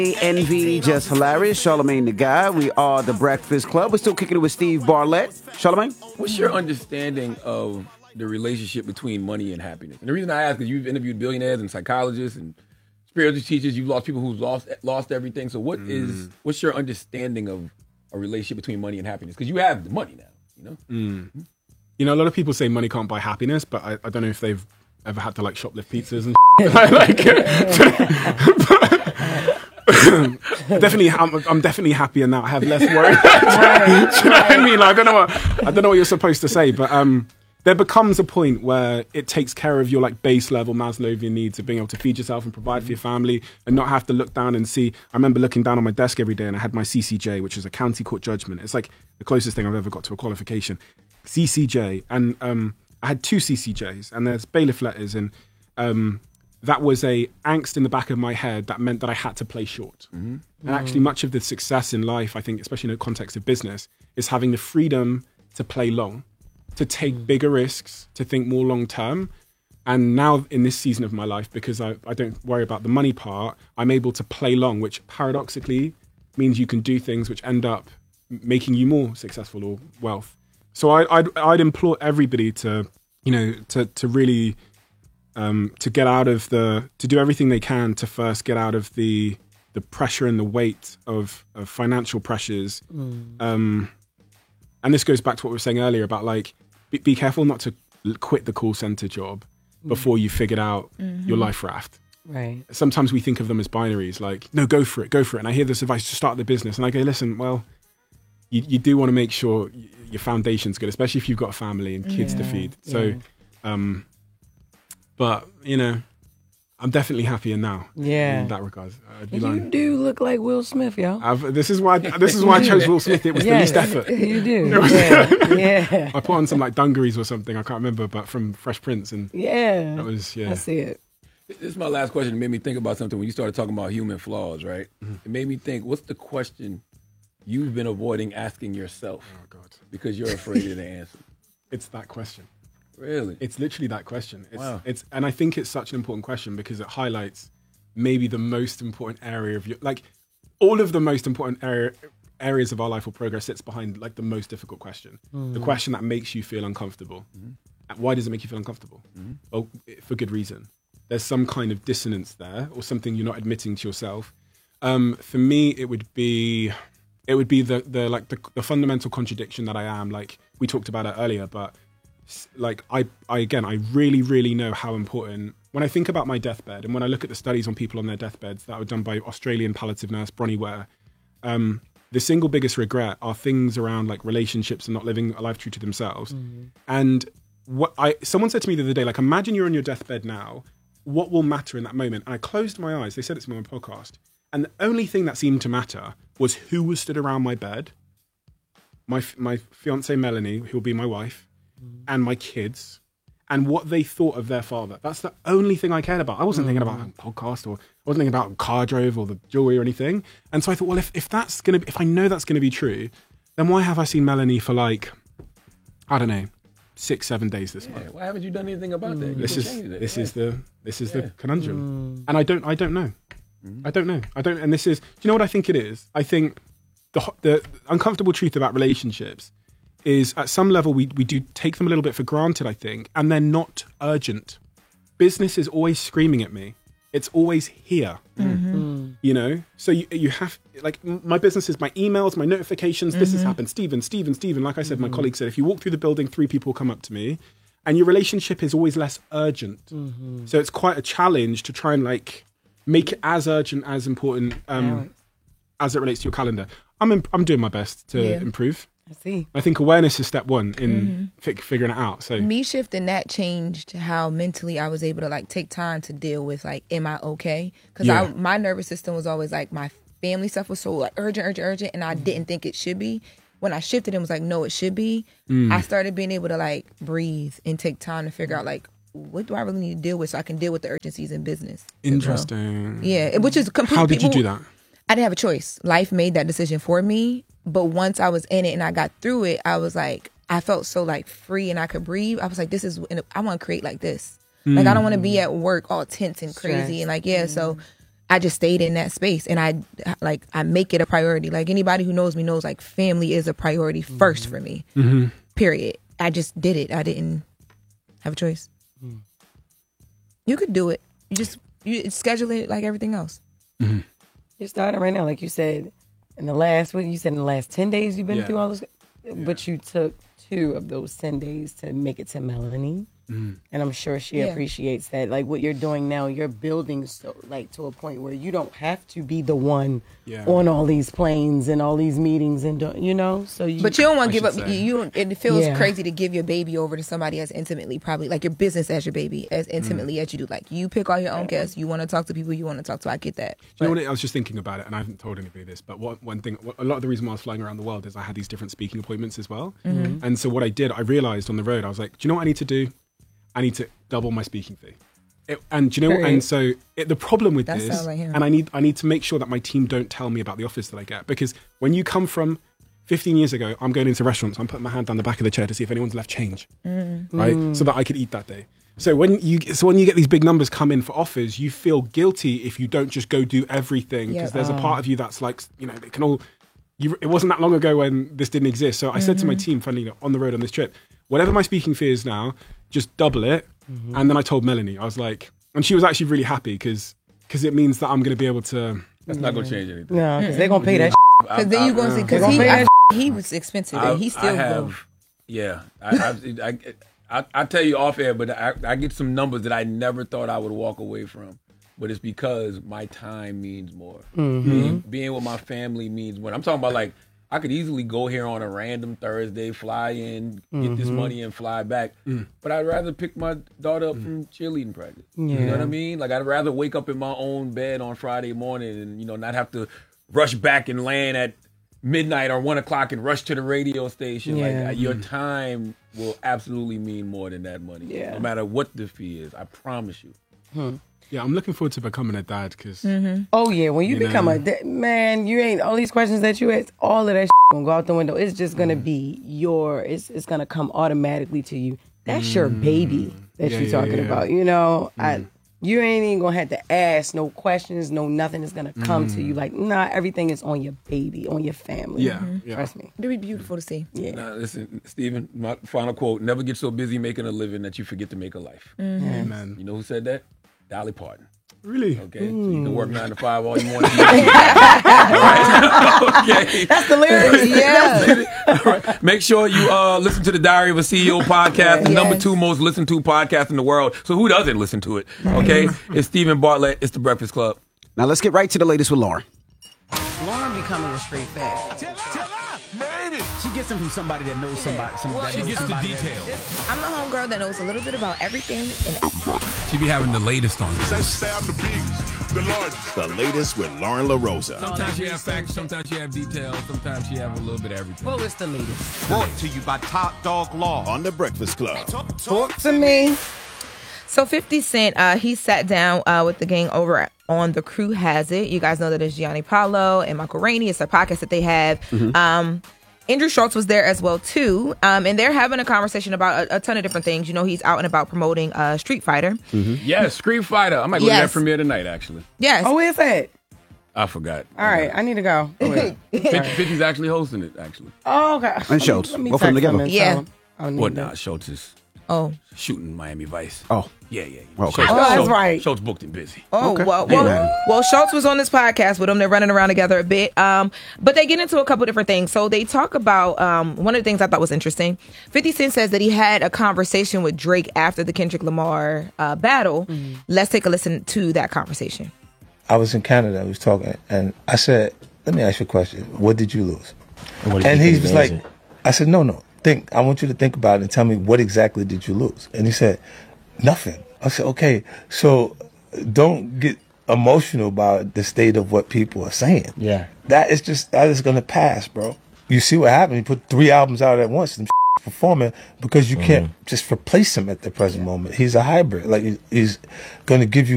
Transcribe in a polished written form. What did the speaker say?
Envy, Just Hilarious, Charlamagne the Guy. We are the Breakfast Club. We're still kicking it with Steve Bartlett. Charlamagne? What's your understanding of the relationship between money and happiness? And the reason I ask is you've interviewed billionaires and psychologists and spiritual teachers. You've lost people who've lost everything. So what's your understanding of a relationship between money and happiness? Because you have the money now, You know, a lot of people say money can't buy happiness, but I don't know if they've ever had to like shoplift pizzas and definitely, I'm definitely happier now. I have less worry. Do you know what I mean? Like, I don't know what you're supposed to say, but there becomes a point where it takes care of your like base level Maslowian needs of being able to feed yourself and provide for your family and not have to look down and see. I remember looking down on my desk every day and I had my CCJ, which is a county court judgment. It's like the closest thing I've ever got to a qualification. CCJ, and I had 2 CCJs, and there's bailiff letters, and that was a angst in the back of my head that meant that I had to play short. Mm-hmm. And actually much of the success in life, I think, especially in the context of business, is having the freedom to play long, to take bigger risks, to think more long term. And now in this season of my life, because I don't worry about the money part, I'm able to play long, which paradoxically means you can do things which end up making you more successful or wealth. So I'd implore everybody to, to really, to get out of to do everything they can to first get out of the pressure and the weight of financial pressures. And this goes back to what we were saying earlier about like, be careful not to quit the call center job before you figured out your life raft. Right. Sometimes we think of them as binaries, like, no, go for it. And I hear this advice to start the business. And I go, listen, well, you do want to make sure your foundation's good, especially if you've got a family and kids to feed. So, but I'm definitely happier now. Yeah. In that regard, you do look like Will Smith, yo. This is why I chose Will Smith. It was the least effort. You do. Yeah. I put on some like dungarees or something. I can't remember, but from Fresh Prince, and that was I see it. This is my last question. It made me think about something when you started talking about human flaws, right? Mm-hmm. It made me think, what's the question you've been avoiding asking yourself? Oh God. Because you're afraid of the answer. It's that question. Really? It's literally that question. Wow. And I think it's such an important question because it highlights maybe the most important area of your, like, all of the most important areas of our life or progress sits behind like the most difficult question. The question that makes you feel uncomfortable. Why does it make you feel uncomfortable? Well, for good reason. There's some kind of dissonance there or something you're not admitting to yourself. For me, it would be the fundamental contradiction that I am. Like we talked about it earlier, but like I really, really know how important, when I think about my deathbed and when I look at the studies on people on their deathbeds that were done by Australian palliative nurse Bronnie Ware, the single biggest regret are things around like relationships and not living a life true to themselves. And someone said to me the other day, like, imagine you're on your deathbed now, what will matter in that moment? And I closed my eyes. They said it to me on my podcast. And the only thing that seemed to matter was who was stood around my bed, my fiancée Melanie, who will be my wife, and my kids, and what they thought of their father. That's the only thing I cared about. I wasn't thinking about a podcast, or I wasn't thinking about a car drove or the jewelry or anything. And so I thought, well, if I know that's gonna be true, then why have I seen Melanie for like, I don't know, 6-7 days this month? Why haven't you done anything about that? This is the conundrum, and I don't know. I don't know. And this is, do you know what I think it is? I think the uncomfortable truth about relationships is at some level we do take them a little bit for granted, I think, and they're not urgent. Business is always screaming at me. It's always here, So you have, like, my business is my emails, my notifications. This has happened. Stephen. Like I said, my colleague said, if you walk through the building, 3 people come up to me, and your relationship is always less urgent. So it's quite a challenge to try and like make it as urgent, as important as it relates to your calendar. I'm doing my best to improve. I see. I think awareness is step one in figuring it out. So me shifting that changed how mentally I was able to like take time to deal with like, am I okay? Because my nervous system was always like, my family stuff was so like urgent, and I didn't think it should be. When I shifted and was like, no, it should be. I started being able to like breathe and take time to figure out like, what do I really need to deal with so I can deal with the urgencies in business? Interesting. Yeah, which is completely. How did you do that? I didn't have a choice. Life made that decision for me. But once I was in it and I got through it, I was like, I felt so like free and I could breathe. I was like, I want to create like this. Like, I don't want to be at work all tense and crazy. And like, so I just stayed in that space, and I make it a priority. Like anybody who knows me knows, like family is a priority first for me. Period. I just did it. I didn't have a choice. You could do it. You schedule it like everything else. You're starting right now, like you said. In the last 10 days you've been through all this, but you took 2 of those 10 days to make it to Melanie. And I'm sure she appreciates that. Like what you're doing now, you're building to a point where you don't have to be the one on all these planes and all these meetings and but you don't want to give up. It feels crazy to give your baby over to somebody as intimately, probably like your business as your baby, as intimately as you do. Like you pick all your own guests. You want to talk to people you want to talk to. I get that. You know what? I was just thinking about it, and I haven't told anybody this, but one thing, a lot of the reason why I was flying around the world is I had these different speaking appointments as well. And so what I did, I realized on the road, I was like, do you know what I need to do? I need to double my speaking fee. And do you know what? And so the problem with this, like and I need to make sure that my team don't tell me about the offers that I get, because when you come from 15 years ago, I'm going into restaurants, I'm putting my hand down the back of the chair to see if anyone's left change, right? So that I could eat that day. So when you get these big numbers come in for offers, you feel guilty if you don't just go do everything, because there's a part of you that's like, it can all. It wasn't that long ago when this didn't exist. So I said to my team, finally, on the road on this trip, whatever my speaking fee is now, just double it. And then I told Melanie, I was like, and she was actually really happy because it means that I'm going to be able to. That's not going to change anything. No, because they're going to pay that. Because then you're going to see, because he was expensive and he still goes. Yeah. I tell you off air, but I get some numbers that I never thought I would walk away from. But it's because my time means more. Being with my family means more. I'm talking about, like, I could easily go here on a random Thursday, fly in, get this money and fly back. But I'd rather pick my daughter up from cheerleading practice. You know what I mean? Like, I'd rather wake up in my own bed on Friday morning and, not have to rush back and land at midnight or 1 o'clock and rush to the radio station. Like, your time will absolutely mean more than that money. No matter what the fee is. I promise you. Yeah, I'm looking forward to becoming a dad because. Oh yeah, when you become a dad, man, you ain't all these questions that you ask, all of that gonna go out the window. It's just gonna be it's gonna come automatically to you. That's your baby that you're talking about. You ain't even gonna have to ask no questions, no nothing is gonna come to you. Like, nah, everything is on your baby, on your family. Trust me. It'll be beautiful to see. Now, listen, Stephen, my final quote: never get so busy making a living that you forget to make a life. Amen. You know who said that? Dolly Parton. Really? Okay. So you can work 9 to 5 all you want to do. All right. Okay. That's the lyrics. All right. Make sure you listen to the Diary of a CEO podcast, the number 2 most listened to podcast in the world. So who doesn't listen to it? Okay. It's Stephen Bartlett. It's The Breakfast Club. Now let's get right to the latest with Lauren. Lauren becoming a straight fact. She gets them from somebody that knows somebody. She gets the details. I'm the homegirl that knows a little bit about everything. She be having the latest on this. The latest with Lauren LaRosa. Sometimes you have facts, sometimes you have details, sometimes you have a little bit of everything. Well, it's the latest. Brought to you by Top Dog Law on The Breakfast Club. Talk to me. So 50 Cent, he sat down with the gang over on The Crew Has It. You guys know that it's Gianni Paolo and Michael Rainey. It's a podcast that they have. Andrew Schultz was there as well, too. And they're having a conversation about a ton of different things. He's out and about promoting Street Fighter. Yes, Street Fighter. I might go to that premiere tonight, actually. Yes. Oh, where's that? I forgot. All right, I need to go. 50's actually hosting it, actually. Oh, okay. And Schultz. Let me Both of them text together. him Yeah. Well, nah, Schultz is shooting Miami Vice. Oh. Yeah. Okay. That's right. Schultz booked and busy. Oh, Okay. Well, Schultz was on this podcast with them. They're running around together a bit. But they get into a couple different things. So they talk about, one of the things I thought was interesting, 50 Cent says that he had a conversation with Drake after the Kendrick Lamar battle. Let's take a listen to that conversation. I was in Canada, I was talking, and I said, let me ask you a question. What did you lose? And he was like, I said, no. I want you to think about it and tell me what exactly did you lose? And he said, nothing. I said, okay, so don't get emotional about the state of what people are saying. Yeah. That is going to pass, bro. You see what happened? He put 3 albums out at once and performing because you can't just replace him at the present moment. He's a hybrid. Like, he's going to give you